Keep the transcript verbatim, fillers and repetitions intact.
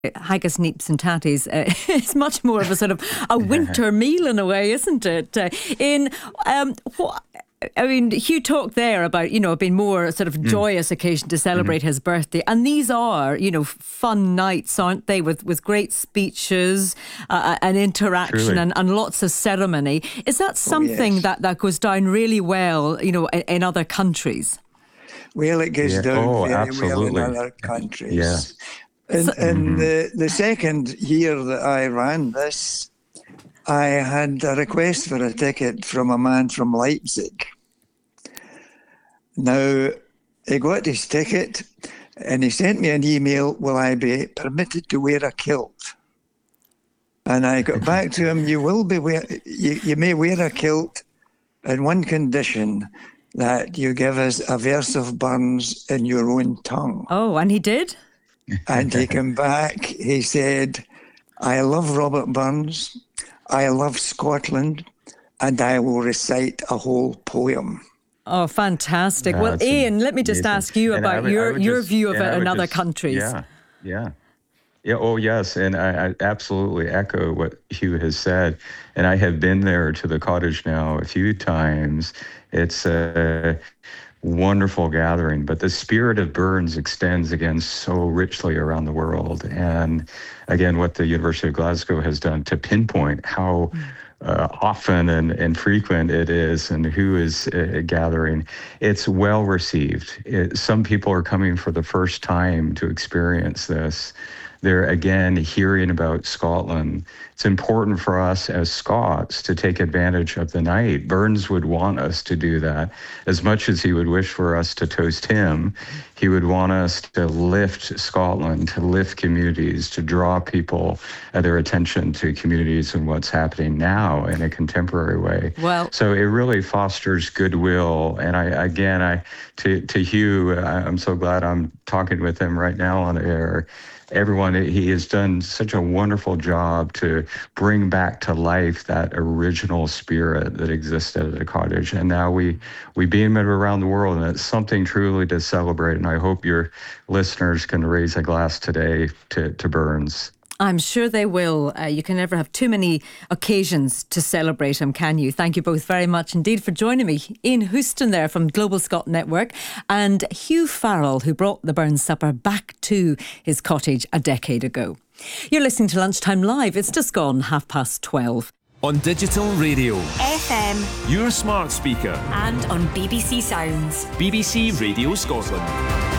haggis, neeps and tatties. Uh, it's much more of a sort of a winter meal in a way, isn't it? Uh, in um, what? I mean, Hugh talked there about, you know, being more sort of mm. joyous occasion to celebrate mm-hmm. his birthday. And these are, you know, fun nights, aren't they? With with great speeches uh, and interaction and, and lots of ceremony. Is that something oh, yes. that, that goes down really well, you know, in, in other countries? Well, it goes yeah. down oh, very absolutely. well in other countries. Yeah. In, so, in mm-hmm. the, the second year that I ran this, I had a request for a ticket from a man from Leipzig. Now, he got his ticket and he sent me an email, will I be permitted to wear a kilt? And I got back to him, you will be wear, you, you may wear a kilt on one condition, that you give us a verse of Burns in your own tongue. Oh, and he did? And he came back, he said, I love Robert Burns, I love Scotland, and I will recite a whole poem. Oh, fantastic. Yeah, well, Ian, let me just amazing. ask you and about would, your, your just, view of it in other just, countries. Yeah, yeah. Yeah, oh yes, and I, I absolutely echo what Hugh has said. And I have been there to the cottage now a few times. It's a wonderful gathering, but the spirit of Burns extends again so richly around the world. And again, what the University of Glasgow has done to pinpoint how uh, often and, and frequent it is and who is uh, gathering, it's well received. It, some people are coming for the first time to experience this. They're again hearing about Scotland. It's important for us as Scots to take advantage of the night. Burns would want us to do that. As much as he would wish for us to toast him, he would want us to lift Scotland, to lift communities, to draw people uh, their attention to communities and what's happening now in a contemporary way. Well, so it really fosters goodwill. And I, again, I to, to Hugh, I, I'm so glad I'm talking with him right now on air. Everyone, he has done such a wonderful job to bring back to life that original spirit that existed at the cottage. And now we, we beam it around the world, and it's something truly to celebrate. And I hope your listeners can raise a glass today to, to Burns. I'm sure they will. Uh, you can never have too many occasions to celebrate him, can you? Thank you both very much indeed for joining me. Ian Houston there from Global Scot Network and Hugh Farrell, who brought the Burns Supper back to his cottage a decade ago. You're listening to Lunchtime Live. It's just gone half past twelve. On digital radio, F M, your smart speaker, and on B B C Sounds, B B C Radio Scotland.